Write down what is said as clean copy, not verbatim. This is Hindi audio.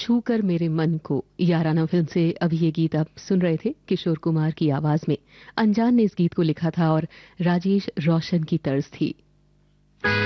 छू कर मेरे मन को, याराना फिल्म से अभी ये गीत आप सुन रहे थे किशोर कुमार की आवाज में। अनजान ने इस गीत को लिखा था और राजेश रोशन की तर्ज थी।